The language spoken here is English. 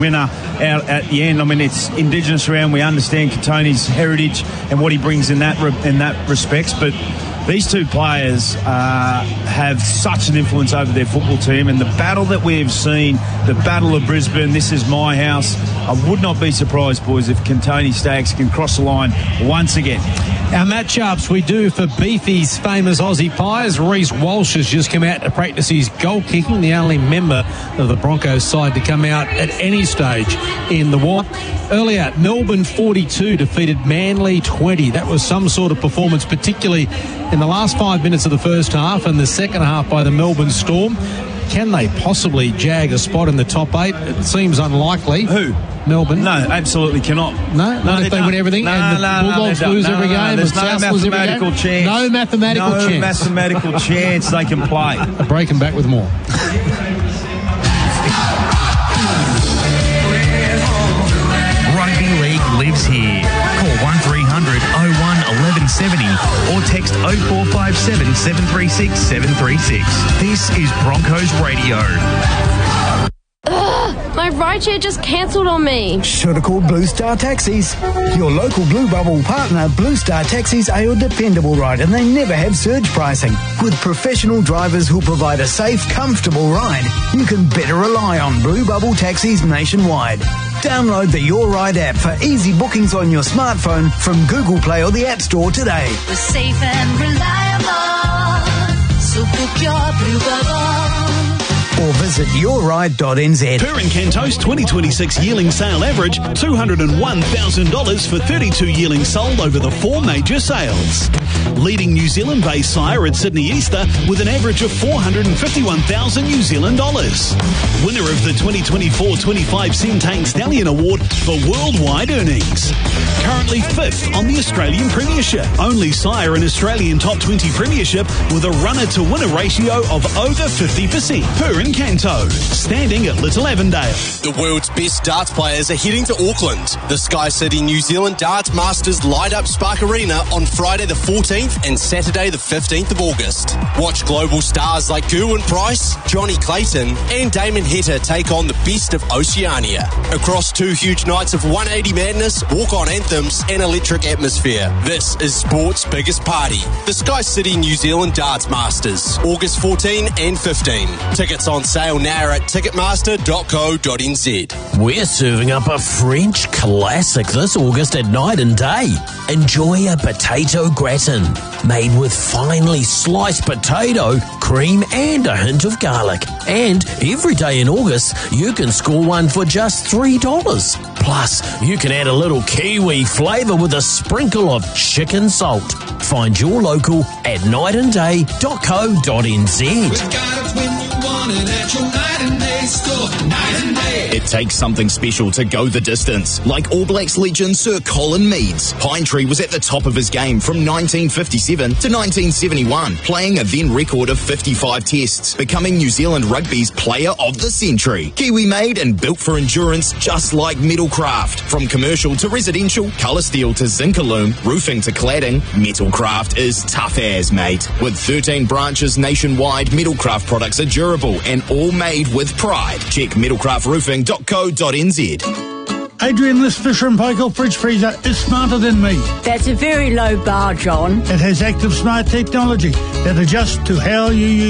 winner out at the end. I mean, it's Indigenous round. We understand Katoni's heritage and what he brings in that respects, but these two players have such an influence over their football team, and the battle that we have seen, the Battle of Brisbane, this is my house. I would not be surprised, boys, if Katoni Staggs can cross the line once again. Our matchups we do for Beefy's famous Aussie Pies. Reece Walsh has just come out to practice his goal kicking, the only member of the Broncos side to come out at any stage in the war. Earlier, Melbourne 42 defeated Manly 20. That was some sort of performance, particularly in the last 5 minutes of the first half and the second half by the Melbourne Storm. Can they possibly jag a spot in the top 8? It seems unlikely. Who? Melbourne. No, absolutely cannot. No, not if they win everything and the Bulldogs lose every game. There's no mathematical chance. No mathematical chance. No mathematical chance they can play. Breaking back with more. Rugby League lives here. Call 1300 01 1170 or text 0457 736 736. This is Broncos Radio. My rideshare just cancelled on me. Should have called Blue Star Taxis. Your local Blue Bubble partner, Blue Star Taxis, are your dependable ride, and they never have surge pricing. With professional drivers who'll provide a safe, comfortable ride, you can better rely on Blue Bubble Taxis nationwide. Download the Your Ride app for easy bookings on your smartphone from Google Play or the App Store today. We're safe and reliable, so book your Blue Bubble. Or visit yourride.nz. Perrin Canto's 2026 yearling sale average $201,000 for 32 yearlings sold over the 4 major sales. Leading New Zealand-based sire at Sydney Easter with an average of 451,000 New Zealand dollars. Winner of the 2024-25 Centane Stallion Award for worldwide earnings. Currently 5th on the Australian Premiership. Only sire in Australian Top 20 Premiership with a runner-to-winner ratio of over 50%. Perrin Canto, standing at Little Avondale. The world's best darts players are heading to Auckland. The Sky City New Zealand Darts Masters light up Spark Arena on Friday the 14th and Saturday the 15th of August. Watch global stars like Gerwyn Price, Johnny Clayton and Damon Heta take on the best of Oceania. Across 2 huge nights of 180 madness, walk-on anthems and electric atmosphere. This is sport's biggest party. The Sky City New Zealand Darts Masters, August 14 and 15. Tickets on sale now at ticketmaster.co.nz. We're serving up a French classic this August at Night and Day. Enjoy a potato gratin made with finely sliced potato, cream and a hint of garlic. And every day in August, you can score one for just $3. Plus, you can add a little kiwi flavour with a sprinkle of chicken salt. Find your local at nightandday.co.nz. At your Night and Day store. Night and Day. It takes something special to go the distance, like All Blacks legend Sir Colin Meads. Pinetree was at the top of his game from 1957 to 1971, playing a then record of 55 tests, becoming New Zealand Rugby's Player of the Century. Kiwi made and built for endurance, just like Metalcraft. From commercial to residential, colour steel to Zincalume, roofing to cladding, Metalcraft is tough as, mate. With 13 branches nationwide, Metalcraft products are durable and all made with pride. Check metalcraftroofing.co.nz. Adrian List Fisher and Paykel fridge freezer is smarter than me. That's a very low bar, John. It has active smart technology that adjusts to how you use